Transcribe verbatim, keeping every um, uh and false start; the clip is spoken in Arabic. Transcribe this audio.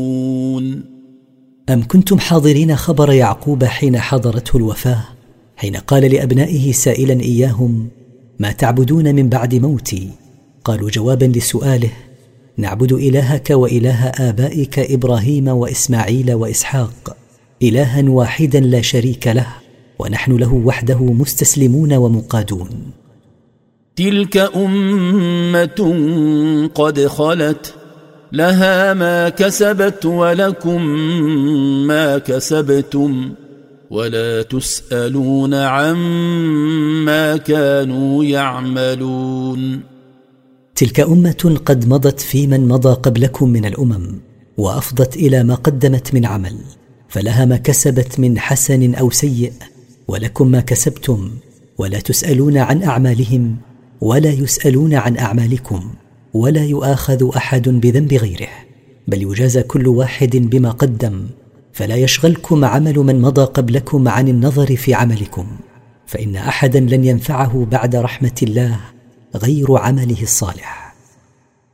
أم كنتم حاضرين خبر يعقوب حين حضرته الوفاة، حين قال لأبنائه سائلا إياهم: ما تعبدون من بعد موتي؟ قالوا جوابا لسؤاله: نعبد إلهك وإله آبائك إبراهيم وإسماعيل وإسحاق، إلها واحدا لا شريك له، ونحن له وحده مستسلمون ومقادون. تلك أمة قد خلت لها ما كسبت ولكم ما كسبتم ولا تسألون عما كانوا يعملون. تلك أمة قد مضت في من مضى قبلكم من الأمم، وأفضت إلى ما قدمت من عمل، فلها ما كسبت من حسن أو سيء، ولكم ما كسبتم، ولا تسألون عن أعمالهم ولا يسألون عن أعمالكم، ولا يؤاخذ أحد بذنب غيره، بل يجازى كل واحد بما قدم. فلا يشغلكم عمل من مضى قبلكم عن النظر في عملكم، فإن أحدا لن ينفعه بعد رحمة الله غير عمله الصالح.